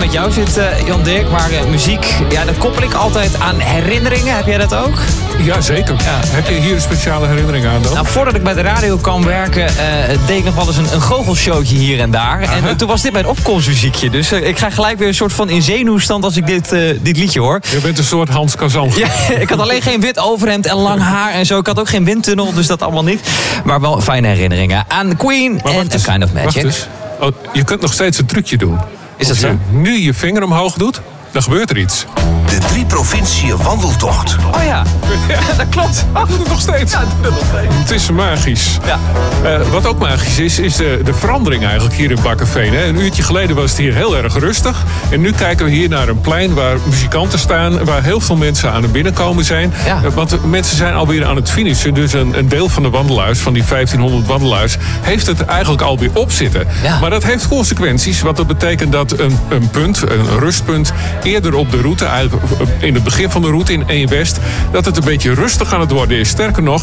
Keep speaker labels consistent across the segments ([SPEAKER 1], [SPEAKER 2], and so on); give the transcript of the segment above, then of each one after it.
[SPEAKER 1] met jou zit, Jan Dirk. Maar muziek, ja, dat koppel ik altijd aan herinneringen. Heb jij dat ook?
[SPEAKER 2] Ja, zeker. Ja. Heb je hier een speciale herinnering aan dan?
[SPEAKER 1] Nou, voordat ik bij de radio kwam werken, deed ik nog wel eens een goochelshowtje hier en daar. En toen was dit mijn opkomstmuziekje. Dus ik ga gelijk weer een soort van in zenuwstand als ik dit liedje hoor.
[SPEAKER 2] Je bent een soort Hans Kazan.
[SPEAKER 1] Ja, ik had alleen geen wit overhemd en lang haar en zo. Ik had ook geen windtunnel, dus dat allemaal niet. Maar wel fijne herinneringen aan Queen en A Kind of Magic.
[SPEAKER 2] Dus. Oh, je kunt nog steeds een trucje doen.
[SPEAKER 1] Is dat zo?
[SPEAKER 2] Als je nu je vinger omhoog doet, dan gebeurt er iets.
[SPEAKER 3] De 3 provinciën wandeltocht.
[SPEAKER 1] Oh ja, dat klopt.
[SPEAKER 2] Doet het nog steeds?
[SPEAKER 1] Ja, dat nog steeds.
[SPEAKER 2] Het is magisch.
[SPEAKER 1] Ja.
[SPEAKER 2] Wat ook magisch is de verandering eigenlijk hier in Bakkerveen. Hè. Een uurtje geleden was het hier heel erg rustig. En nu kijken we hier naar een plein waar muzikanten staan. Waar heel veel mensen aan het binnenkomen zijn.
[SPEAKER 1] Ja.
[SPEAKER 2] Want mensen zijn alweer aan het finishen. Dus een deel van de wandelaars, van die 1500 wandelaars, heeft het eigenlijk alweer op zitten. Ja. Maar dat heeft consequenties. Want dat betekent dat een punt, een rustpunt, eerder op de route, eigenlijk in het begin van de route in 1 West, dat het een beetje rustig aan het worden is. Sterker nog,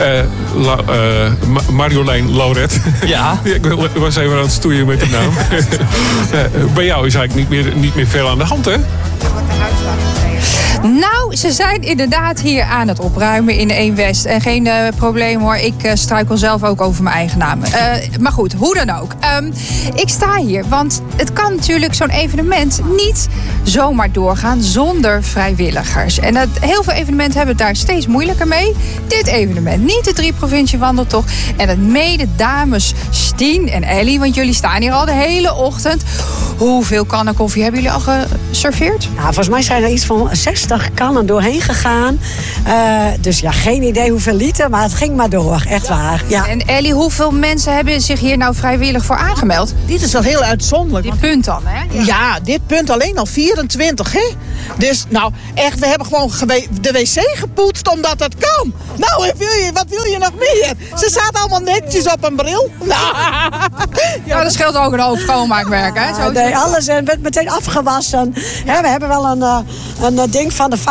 [SPEAKER 2] Marjolein Lauret.
[SPEAKER 1] Ja.
[SPEAKER 2] Ik was even aan het stoeien met de naam. Bij jou is eigenlijk niet meer veel aan de hand, hè?
[SPEAKER 4] Nou, ze zijn inderdaad hier aan het opruimen in 1 West. En geen probleem hoor, ik struikel zelf ook over mijn eigen namen. Maar goed, hoe dan ook. Ik sta hier, want het kan natuurlijk zo'n evenement niet zomaar doorgaan zonder vrijwilligers. En heel veel evenementen hebben het daar steeds moeilijker mee. Dit evenement, niet de 3 provincie wandeltocht. En het mede dames Stien en Ellie, want jullie staan hier al de hele ochtend. Hoeveel kannen koffie hebben jullie al geserveerd?
[SPEAKER 5] Nou, volgens mij zijn er iets van 60 kannen doorheen gegaan. Dus ja, geen idee hoeveel liter, maar het ging maar door. Echt waar. Ja.
[SPEAKER 4] En Ellie, hoeveel mensen hebben zich hier nou vrijwillig voor aangemeld?
[SPEAKER 6] Dit is wel heel uitzonderlijk.
[SPEAKER 4] Dit punt dan, hè?
[SPEAKER 6] Ja, dit punt alleen al 24, hè? Dus, nou, echt, we hebben gewoon de wc gepoetst omdat het kan. Nou, wat wil je nog meer? Ze zaten allemaal netjes op een bril. Nou,
[SPEAKER 4] ja, dat scheelt ook een hoop schoonmaakwerk, hè?
[SPEAKER 5] Nee, alles werd meteen afgewassen. Ja, we hebben wel een ding van de